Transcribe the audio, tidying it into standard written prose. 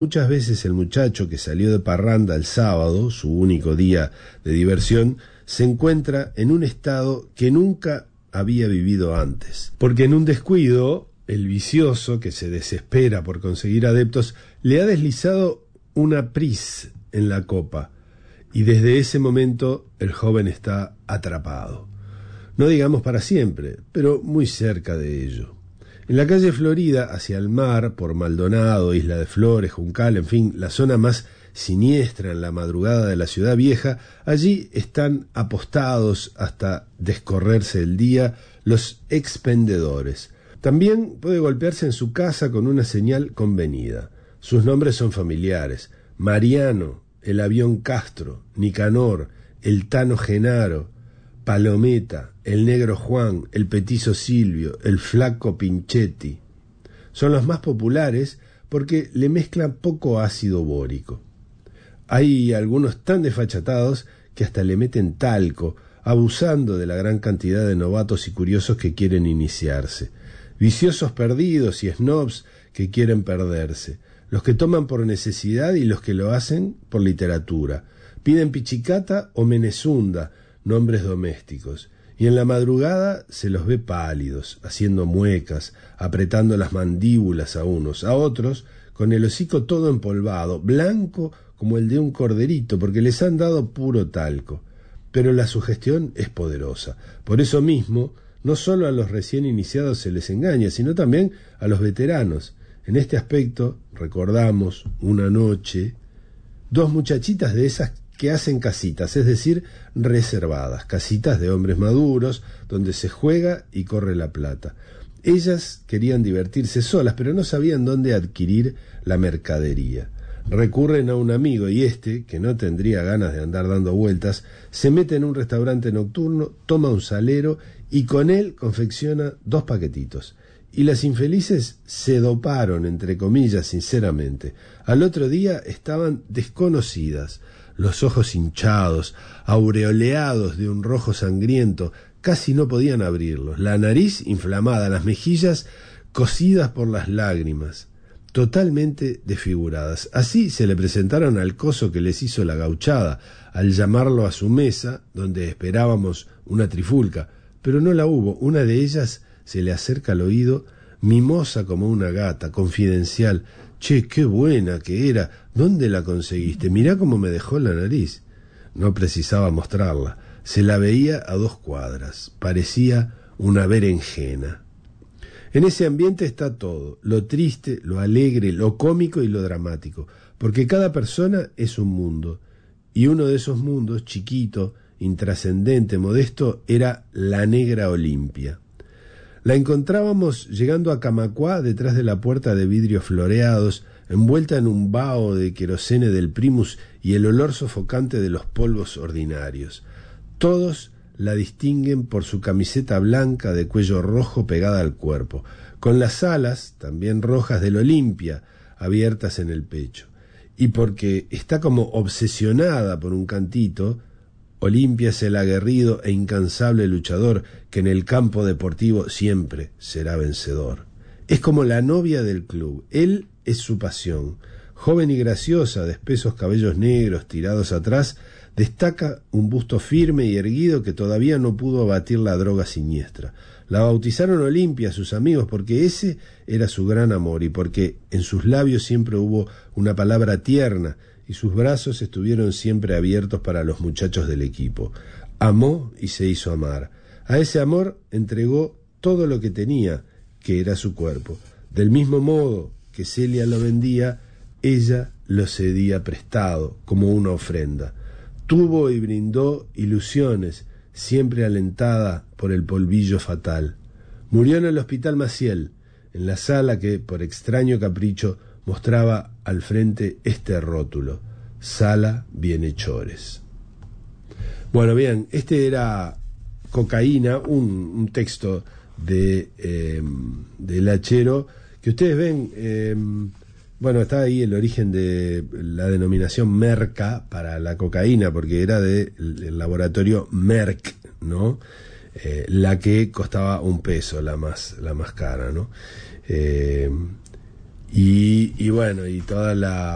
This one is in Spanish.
Muchas veces el muchacho que salió de parranda el sábado, su único día de diversión, se encuentra en un estado que nunca había vivido antes. Porque en un descuido, el vicioso, que se desespera por conseguir adeptos, le ha deslizado una pris en la copa, y desde ese momento el joven está atrapado. No digamos para siempre, pero muy cerca de ello. En la calle Florida, hacia el mar, por Maldonado, Isla de Flores, Juncal, en fin, la zona más siniestra en la madrugada de la ciudad vieja, allí están apostados hasta descorrerse el día los expendedores. También puede golpearse en su casa con una señal convenida. Sus nombres son familiares: Mariano, el avión Castro, Nicanor, el Tano Genaro, Palometa, el negro Juan, el petizo Silvio, el flaco Pinchetti. Son los más populares porque le mezclan poco ácido bórico. Hay algunos tan desfachatados que hasta le meten talco, abusando de la gran cantidad de novatos y curiosos que quieren iniciarse. Viciosos perdidos y snobs que quieren perderse. Los que toman por necesidad y los que lo hacen por literatura. Piden pichicata o menezunda, nombres domésticos, y en la madrugada se los ve pálidos, haciendo muecas, apretando las mandíbulas a unos, a otros, con el hocico todo empolvado, blanco como el de un corderito, porque les han dado puro talco. Pero la sugestión es poderosa. Por eso mismo, no solo a los recién iniciados se les engaña, sino también a los veteranos. En este aspecto, recordamos una noche, dos muchachitas de esas que hacen casitas, es decir, reservadas, casitas de hombres maduros, donde se juega y corre la plata. Ellas querían divertirse solas, pero no sabían dónde adquirir la mercadería. Recurren a un amigo y este, que no tendría ganas de andar dando vueltas, se mete en un restaurante nocturno, toma un salero y con él confecciona 2 paquetitos. Y las infelices se doparon, entre comillas, sinceramente. Al otro día estaban desconocidas, los ojos hinchados, aureoleados de un rojo sangriento, casi no podían abrirlos, la nariz inflamada, las mejillas cocidas por las lágrimas, totalmente desfiguradas. Así se le presentaron al coso que les hizo la gauchada, al llamarlo a su mesa, donde esperábamos una trifulca, pero no la hubo. Una de ellas se le acerca al oído, mimosa como una gata, confidencial: «Che, qué buena que era, ¿dónde la conseguiste? Mirá cómo me dejó la nariz». No precisaba mostrarla, se la veía a 2 cuadras, parecía una berenjena. En ese ambiente está todo, lo triste, lo alegre, lo cómico y lo dramático, porque cada persona es un mundo, y uno de esos mundos, chiquito, intrascendente, modesto, era la negra Olimpia. La encontrábamos llegando a Camacuá detrás de la puerta de vidrios floreados, envuelta en un vaho de querosene del primus y el olor sofocante de los polvos ordinarios. Todos la distinguen por su camiseta blanca de cuello rojo pegada al cuerpo, con las alas, también rojas, del Olimpia, abiertas en el pecho. Y porque está como obsesionada por un cantito, Olimpia es el aguerrido e incansable luchador que en el campo deportivo siempre será vencedor. Es como la novia del club, él es su pasión. Joven y graciosa, de espesos cabellos negros tirados atrás, destaca un busto firme y erguido que todavía no pudo abatir la droga siniestra. La bautizaron Olimpia sus amigos porque ese era su gran amor y porque en sus labios siempre hubo una palabra tierna y sus brazos estuvieron siempre abiertos para los muchachos del equipo. Amó y se hizo amar. A ese amor entregó todo lo que tenía, que era su cuerpo. Del mismo modo que Celia lo vendía, ella lo cedía prestado, como una ofrenda. Tuvo y brindó ilusiones, siempre alentada por el polvillo fatal. Murió en el Hospital Maciel, en la sala que, por extraño capricho, mostraba al frente este rótulo: Sala Bienhechores. Bueno, bien, este era Cocaína, un texto del Hachero, que ustedes ven, bueno, está ahí el origen de la denominación Merca para la cocaína, porque era del laboratorio Merck, ¿no? La que costaba $1, la más cara, ¿no? Y bueno, y toda la